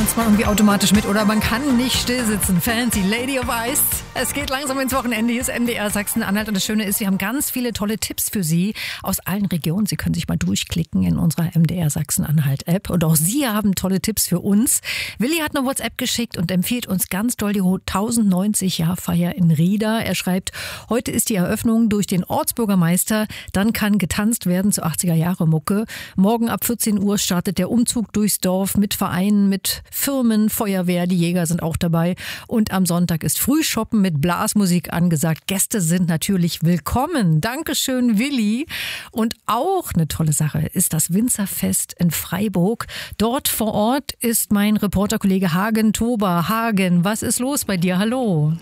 tanzt man irgendwie automatisch mit oder man kann nicht still sitzen. Fancy Lady of Ice. Es geht langsam ins Wochenende. Hier ist MDR Sachsen-Anhalt und das Schöne ist, wir haben ganz viele tolle Tipps für Sie aus allen Regionen. Sie können sich mal durchklicken in unserer MDR Sachsen-Anhalt App und auch Sie haben tolle Tipps für uns. Willi hat eine WhatsApp geschickt und empfiehlt uns ganz doll die 1090-Jahr-Feier in Rieda. Er schreibt, heute ist die Eröffnung durch den Ortsbürgermeister. Dann kann getanzt werden zu 80er-Jahre-Mucke. Morgen ab 14 Uhr startet der Umzug durchs Dorf mit Vereinen, mit Firmen, Feuerwehr, die Jäger sind auch dabei. Und am Sonntag ist Frühshoppen mit Blasmusik angesagt. Gäste sind natürlich willkommen. Dankeschön, Willi. Und auch eine tolle Sache ist das Winzerfest in Freiburg. Dort vor Ort ist mein Reporterkollege Hagen Tober. Hagen, was ist los bei dir? Hallo.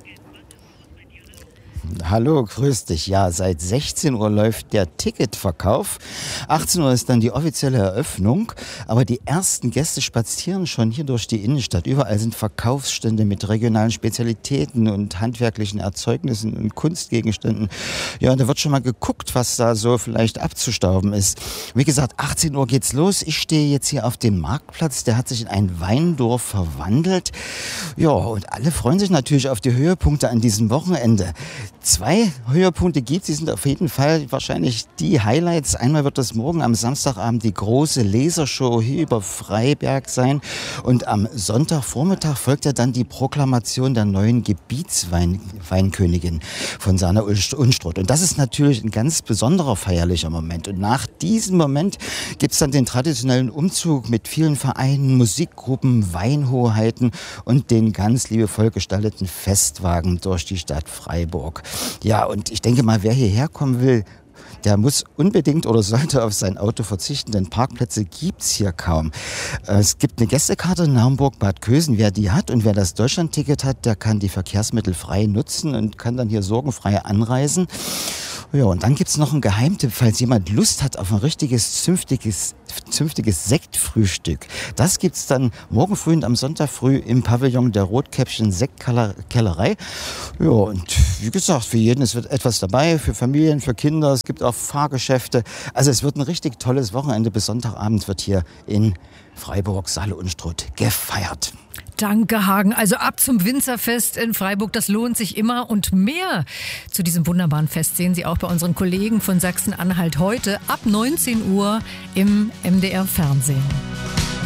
Hallo, grüß dich. Ja, seit 16 Uhr läuft der Ticketverkauf. 18 Uhr ist dann die offizielle Eröffnung. Aber die ersten Gäste spazieren schon hier durch die Innenstadt. Überall sind Verkaufsstände mit regionalen Spezialitäten und handwerklichen Erzeugnissen und Kunstgegenständen. Ja, und da wird schon mal geguckt, was da so vielleicht abzustauben ist. Wie gesagt, 18 Uhr geht's los. Ich stehe jetzt hier auf dem Marktplatz. Der hat sich in ein Weindorf verwandelt. Ja, und alle freuen sich natürlich auf die Höhepunkte an diesem Wochenende. 2 Höhepunkte gibt es, die sind auf jeden Fall wahrscheinlich die Highlights. Einmal wird das morgen am Samstagabend die große Lasershow hier über Freiberg sein und am Sonntagvormittag folgt ja dann die Proklamation der neuen Gebietsweinkönigin von Sana Unstrut. Und das ist natürlich ein ganz besonderer feierlicher Moment. Und nach diesem Moment gibt es dann den traditionellen Umzug mit vielen Vereinen, Musikgruppen, Weinhoheiten und den ganz liebevoll gestalteten Festwagen durch die Stadt Freiburg. Ja, und ich denke mal, wer hierher kommen will, der muss unbedingt oder sollte auf sein Auto verzichten, denn Parkplätze gibt's hier kaum. Es gibt eine Gästekarte in Naumburg-Bad Kösen. Wer die hat und wer das Deutschlandticket hat, der kann die Verkehrsmittel frei nutzen und kann dann hier sorgenfrei anreisen. Ja, und dann gibt's noch einen Geheimtipp, falls jemand Lust hat auf ein richtiges, zünftiges Sektfrühstück. Das gibt's dann morgen früh und am Sonntag früh im Pavillon der Rotkäppchen Sektkellerei. Ja, und wie gesagt, für jeden, es wird etwas dabei, für Familien, für Kinder, es gibt auch Fahrgeschäfte. Also es wird ein richtig tolles Wochenende. Bis Sonntagabend wird hier in Freiburg Sana Unstrut gefeiert. Danke, Hagen. Also ab zum Winzerfest in Freiburg, das lohnt sich immer. Und mehr zu diesem wunderbaren Fest sehen Sie auch bei unseren Kollegen von Sachsen-Anhalt heute ab 19 Uhr im MDR Fernsehen.